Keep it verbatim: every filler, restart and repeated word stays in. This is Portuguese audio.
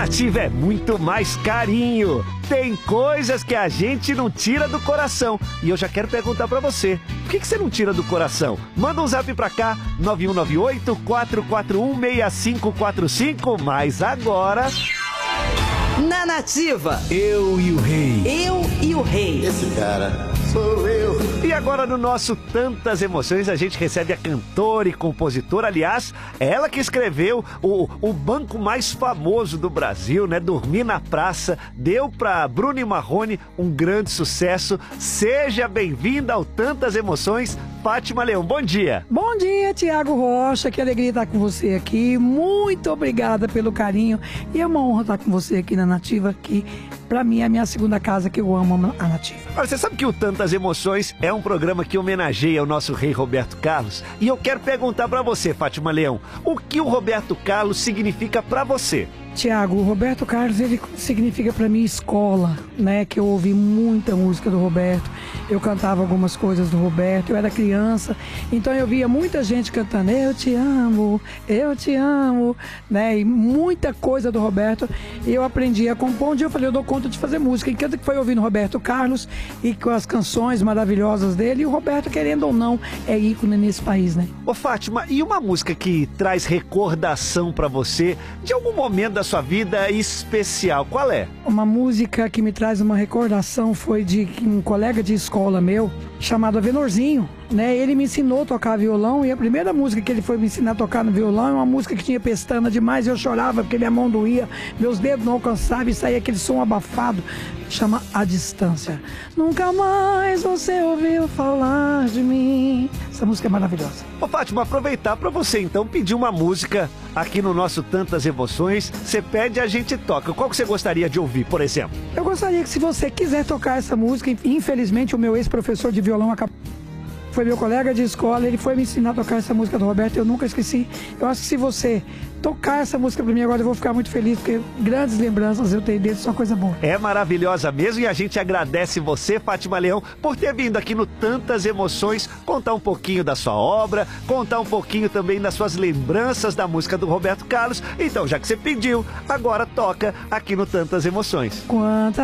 Nativa é muito mais carinho. Tem coisas que a gente não tira do coração. E eu já quero perguntar pra você, por que que você não tira do coração? Manda um zap pra cá, nove um nove oito, quatro quatro um, seis cinco quatro cinco. Mas agora... Na Nativa, Eu e o Rei. eu e o rei. Esse cara sou eu. E agora no nosso Tantas Emoções a gente recebe a cantora e compositora, aliás, ela que escreveu o, o banco mais famoso do Brasil, né? Dormir na Praça, deu pra Bruno e Marrone um grande sucesso. Seja bem-vinda ao Tantas Emoções, Fátima Leão. Bom dia. Bom dia, Tiago Rocha, que alegria estar com você aqui. Muito obrigada pelo carinho e é uma honra estar com você aqui na Nativa, que pra mim é a minha segunda casa, que eu amo a Nativa. Olha, você sabe que o Tantas Emoções é um programa que homenageia o nosso rei Roberto Carlos? E eu quero perguntar pra você, Fátima Leão, o que o Roberto Carlos significa pra você? Tiago, o Roberto Carlos, ele significa pra mim escola, né? Que eu ouvi muita música do Roberto, eu cantava algumas coisas do Roberto, eu era criança, então eu via muita gente cantando eu te amo, eu te amo, né? E muita coisa do Roberto, e eu aprendi a compor. Um dia eu falei, eu dou conta de fazer música, e tanto que foi ouvindo Roberto Carlos e com as canções maravilhosas dele, e o Roberto, querendo ou não, é ícone nesse país, né? Ô Fátima, e uma música que traz recordação pra você de algum momento da sua vida especial, qual é? Uma música que me traz uma recordação foi de um colega de escola meu, chamado Avenorzinho, né? Ele me ensinou a tocar violão, e a primeira música que ele foi me ensinar a tocar no violão é uma música que tinha pestana demais, e eu chorava porque minha mão doía, meus dedos não alcançavam e saía aquele som abafado, chama A Distância. Nunca mais você ouviu falar de mim. Essa música é maravilhosa. Ô Fátima, aproveitar pra você então pedir uma música aqui no nosso Tantas Emoções. Você pede e a gente toca. Qual que você gostaria de ouvir, por exemplo? Eu gostaria que, se você quiser tocar essa música, infelizmente o meu ex-professor de violão acabou... foi meu colega de escola, ele foi me ensinar a tocar essa música do Roberto, eu nunca esqueci. Eu acho que se você tocar essa música pra mim agora, eu vou ficar muito feliz, porque grandes lembranças eu tenho dele, só coisa boa. É maravilhosa mesmo, e a gente agradece você, Fátima Leão, por ter vindo aqui no Tantas Emoções contar um pouquinho da sua obra, contar um pouquinho também das suas lembranças da música do Roberto Carlos. Então, já que você pediu, agora toca aqui no Tantas Emoções. Quantas